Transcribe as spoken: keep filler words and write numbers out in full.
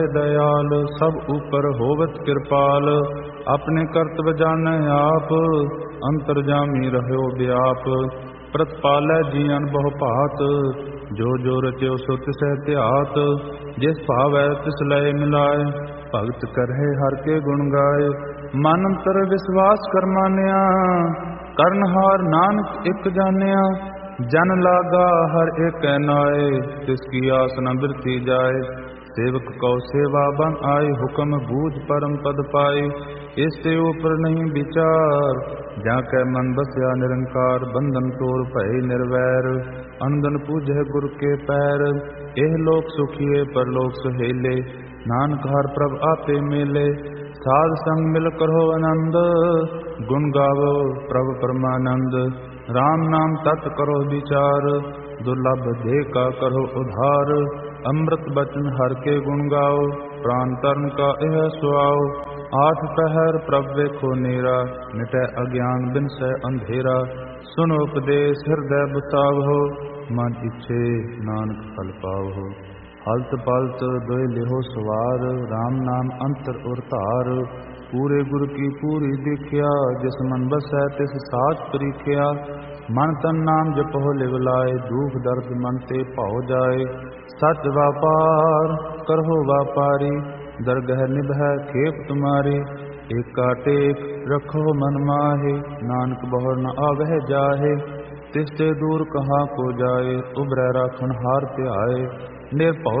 दयाल सब ऊपर होवत कृपाल, अपने कर्तव्य जाने आप, अंतर्जामी रहो व्याप। प्रतिपालै जीवन बहु भात, जो जो रच्यो सो तिसै त्यात। जिस भावै तिस लय मिलाए, भगत करहे हर के गुण गाए। मन अंतर विश्वास कर मानिया, करनहार नानक एक जानिया। जन लागा हर एक नाए, तिसकी आस न बिरती जाए। सेवक कौ सेवा बन आए, हुक्म बूझ परम पद पाए। इससे ऊपर नहीं विचार, जाके मन बसया निरंकार। बंधन तोड़ भय निर्वैर, अंदन पूजै गुर के पैर। एह लोक सुखिए परलोक सुहेले, नानक हर प्रभ आपे मेले। साध संग मिल करो आनंद, गुण गावो प्रभ परमानंद। राम नाम तत् करो विचार, दुर्लभ देह का करो उधार। अमृत बचन हर के गुण गाओ, प्राण तरण का यह सुआओ। आठ पहर प्रभ देखो नेरा, मिटै अज्ञान बिनसै अंधेरा। सुनो उपदेश हृदय बुतावहो, मन इच्छे नानक फल पावहो। हलत पलत दोय लिहो सवार, राम नाम अंतर उर धार। पूरे गुर की पूरी देखिया, जिस मन बसै तिस साच परीखिया। मन तन नाम जपो लिव लाए, दुख दर्द मन ते भाव जाए। सच व्यापार करहो व्यापारी, दरगह निभै खेप तुम्हारी। एका टेक रखो मन माहे, नानक बहुर न आवह जाहे। तिसते दूर कहाँ को जाए, उबरै राखन हार ते आए। निर्भव